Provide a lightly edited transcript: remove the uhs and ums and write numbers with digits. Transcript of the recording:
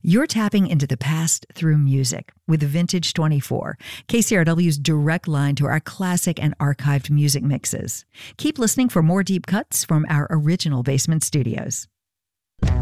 You're tapping into the past through music with Vintage 24, KCRW's direct line to our classic and archived music mixes. Keep listening for more deep cuts from our original basement studios.